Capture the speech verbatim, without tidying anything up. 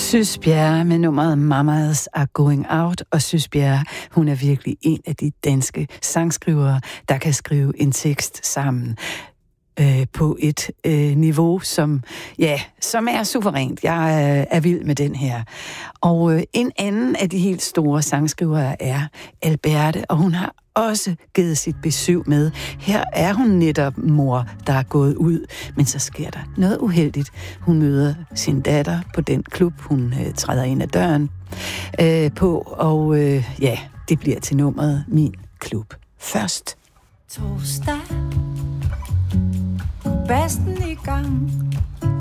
Sys Bjerre med nummeret Mamas Are Going Out, og Sys Bjerre, hun er virkelig en af de danske sangskrivere, der kan skrive en tekst sammen øh, på et øh, niveau, som, ja, som er suverænt. Jeg øh, er vild med den her. Og øh, en anden af de helt store sangskrivere er Alberte, og hun har også givet sit besøg med. Her er hun netop mor, der er gået ud, men så sker der noget uheldigt. Hun møder sin datter på den klub, hun øh, træder ind ad døren øh, på, og øh, ja, det bliver til nummeret Min Klub først. Torsdag, bassen i gang,